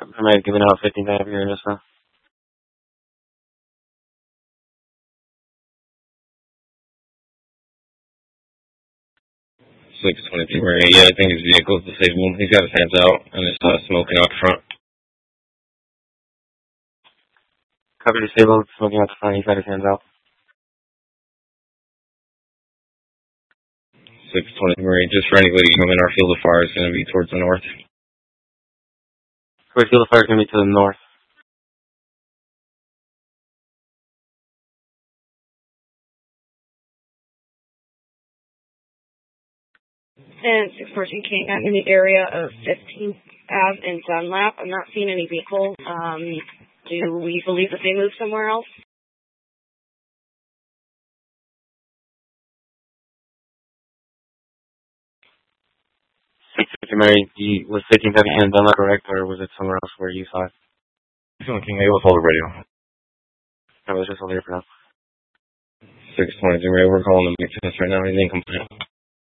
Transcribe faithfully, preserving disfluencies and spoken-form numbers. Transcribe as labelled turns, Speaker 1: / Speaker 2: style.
Speaker 1: I might have given out fifteenth Avenue just now.
Speaker 2: six twenty-two Murray. Yeah, I think his vehicle is disabled. He's got his hands out and it's uh, smoking out front.
Speaker 1: Copy disabled, smoking out the front. He's got his hands out.
Speaker 2: six twenty Murray. Just for anybody coming, our field of fire is going to be towards the north.
Speaker 1: Our field of fire is going to be to the north.
Speaker 3: And six fourteen King, I'm in the area of fifteenth Ave and Dunlap. I'm not seeing any vehicles. Um, do we believe that they moved somewhere else?
Speaker 1: six fifty Mary, you, was fifteenth Avenue and Dunlap correct, or was it somewhere else where you saw it?
Speaker 2: King, I was hold the radio.
Speaker 1: I was just over here for now.
Speaker 2: six twenty-two Murray, we're calling the maintenance right now. He's incomplete.